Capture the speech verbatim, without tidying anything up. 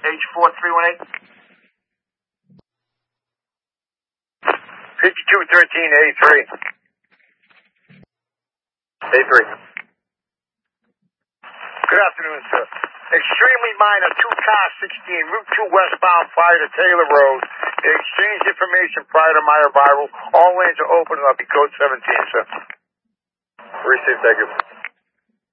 H four three one eight. fifty-two thirteen A three. A three. Good afternoon, sir. Extremely minor, two car sixteen, Route two westbound prior to Taylor Road. They exchanged information prior to my arrival. All lanes are open and I'll be code seventeen, sir. Received, thank you.